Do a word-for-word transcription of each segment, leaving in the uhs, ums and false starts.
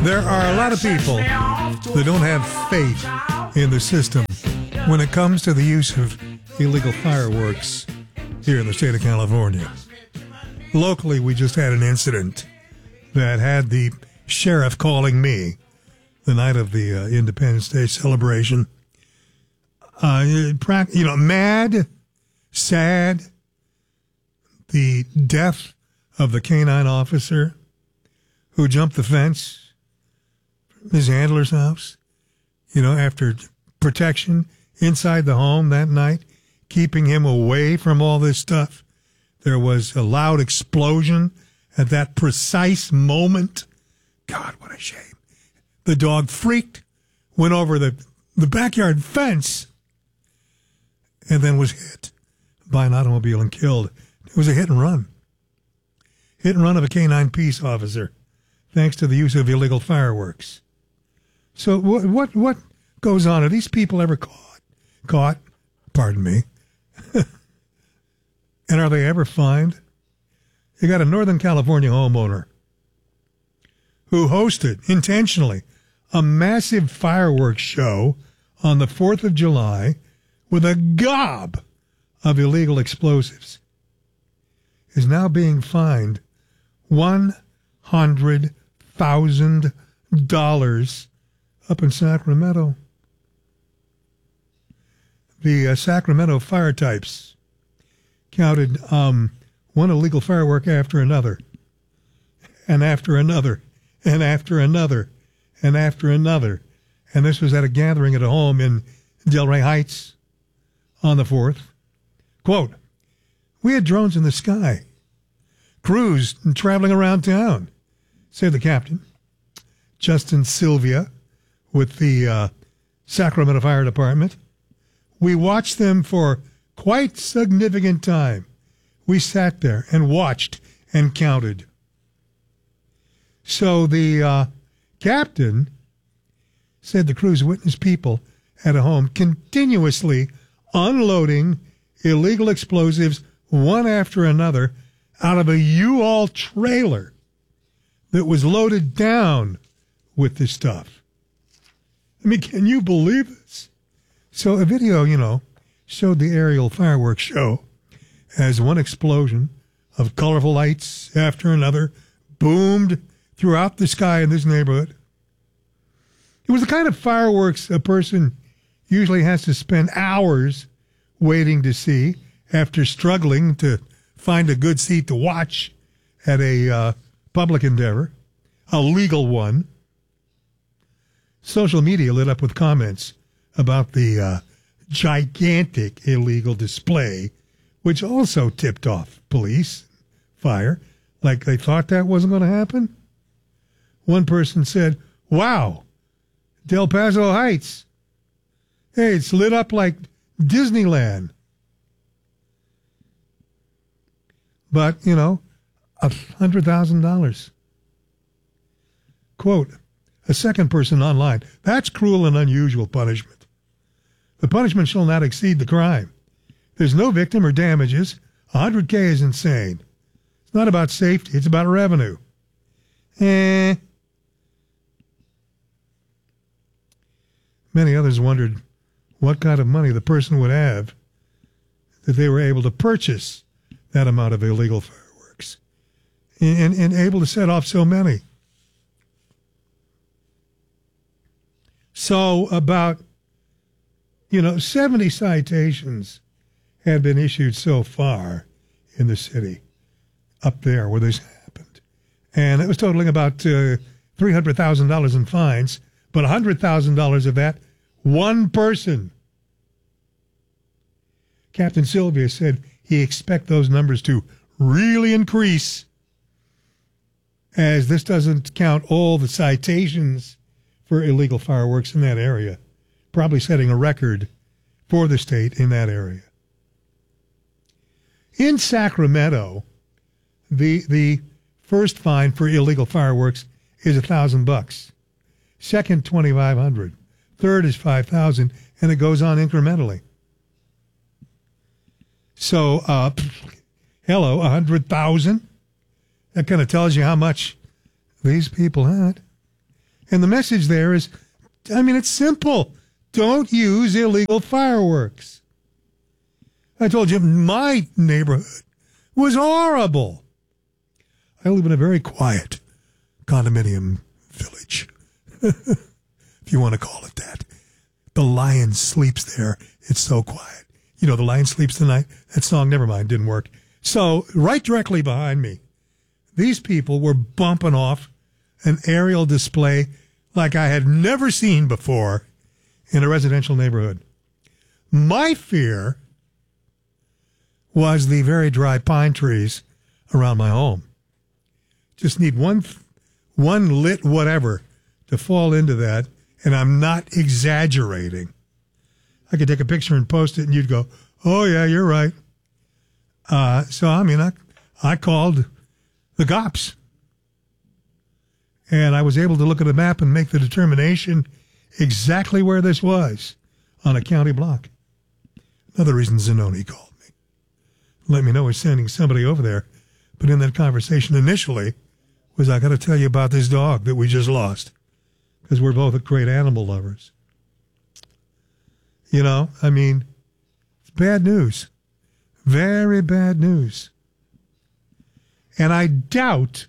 There are a lot of people that don't have faith in the system when it comes to the use of illegal fireworks here in the state of California. Locally, we just had an incident that had the sheriff calling me the night of the uh, Independence Day celebration. Uh, you know, mad, sad, the death of the canine officer who jumped the fence from his handler's house, you know, after protection inside the home that night, keeping him away from all this stuff. There was a loud explosion at that precise moment. God, what a shame. The dog freaked, went over the, the backyard fence, and then was hit by an automobile and killed. It was a hit and run. Hit and run of a canine peace officer, thanks to the use of illegal fireworks. So what what what goes on? Are these people ever caught? Caught? Pardon me. And are they ever fined? You got a Northern California homeowner who hosted, intentionally, a massive fireworks show on the fourth of July with a gob of illegal explosives, is now being fined one hundred thousand dollars up in Sacramento. The uh, Sacramento fire types counted um, one illegal firework after another, and after another, and after another, and after another. And this was at a gathering at a home in Delray Heights on the fourth. Quote, "We had drones in the sky, crews traveling around town," said the captain, Justin Sylvia, with the uh, Sacramento Fire Department. "We watched them for quite significant time. We sat there and watched and counted." So the uh, captain said the crews witnessed people at a home continuously unloading illegal explosives one after another out of a U-Haul trailer that was loaded down with this stuff. I mean, can you believe this? So a video, you know, showed the aerial fireworks show as one explosion of colorful lights after another boomed throughout the sky in this neighborhood. It was the kind of fireworks a person usually has to spend hours waiting to see after struggling to find a good seat to watch at a uh, public endeavor, a legal one. Social media lit up with comments about the uh, gigantic illegal display, which also tipped off police, fire, like they thought that wasn't going to happen. One person said, "Wow, Del Paso Heights. Hey, it's lit up like Disneyland." But, you know, one hundred thousand dollars. Quote, a second person online, "That's cruel and unusual punishment. The punishment shall not exceed the crime. There's no victim or damages. one hundred K is insane. It's not about safety. It's about revenue." Eh. Many others wondered what kind of money the person would have that they were able to purchase that amount of illegal fireworks and, and, and able to set off so many. So about, you know, seventy citations had been issued so far in the city up there where this happened. And it was totaling about uh, three hundred thousand dollars in fines, but one hundred thousand dollars of that, one person. Captain Sylvia said he expects those numbers to really increase, as this doesn't count all the citations for illegal fireworks in that area, probably setting a record for the state in that area. In Sacramento, the the first fine for illegal fireworks is a thousand bucks. Second, twenty five hundred. Third is five thousand, and it goes on incrementally. So, uh, hello, a hundred thousand. That kind of tells you how much these people had. And the message there is, I mean, it's simple. Don't use illegal fireworks. I told you, my neighborhood was horrible. I live in a very quiet condominium village, if you want to call it that. The lion sleeps there. It's so quiet. You know, the lion sleeps tonight. That song, never mind, didn't work. So right directly behind me, these people were bumping off an aerial display like I had never seen before in a residential neighborhood. My fear was the very dry pine trees around my home. Just need one, one lit whatever to fall into that, and I'm not exaggerating. I could take a picture and post it, and you'd go, oh, yeah, you're right. Uh, so, I mean, I, I called the cops. And I was able to look at a map and make the determination exactly where this was on a county block. Another reason Zanoni called me. Let me know he's sending somebody over there. But in that conversation initially was, I got to tell you about this dog that we just lost. Because we're both great animal lovers. You know, I mean, it's bad news. Very bad news. And I doubt,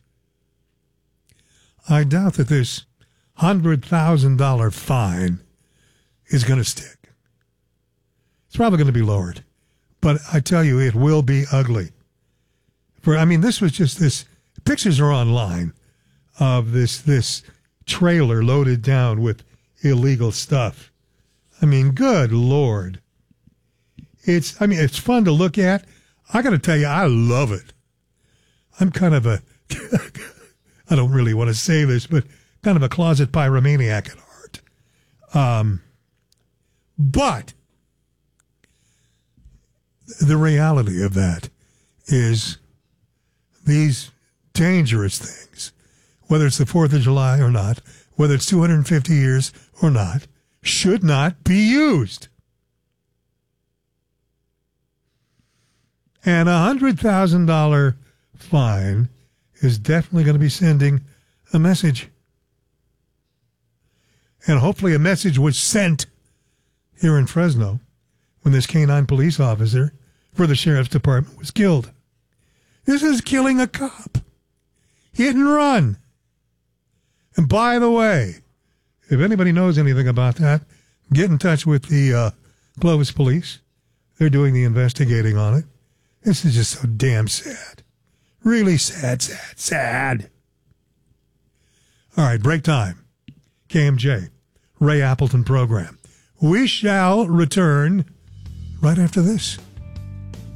I doubt that this one hundred thousand dollars fine is going to stick. It's probably going to be lowered. But I tell you, it will be ugly. For I mean, this was just this, pictures are online of this, this trailer loaded down with illegal stuff. I mean, good Lord. It's, I mean, it's fun to look at. I got to tell you, I love it. I'm kind of a, I don't really want to say this, but kind of a closet pyromaniac at heart. Um, but the reality of that is these dangerous things, whether it's the fourth of July or not, whether it's two hundred fifty years or not, should not be used. And a one hundred thousand dollars fine is definitely going to be sending a message. And hopefully a message was sent here in Fresno when this canine police officer for the sheriff's department was killed. This is killing a cop. Hit and run. And by the way, if anybody knows anything about that, get in touch with the uh, Clovis police. They're doing the investigating on it. This is just so damn sad. Really sad, sad, sad. All right, break time. K M J, Ray Appleton program. We shall return right after this.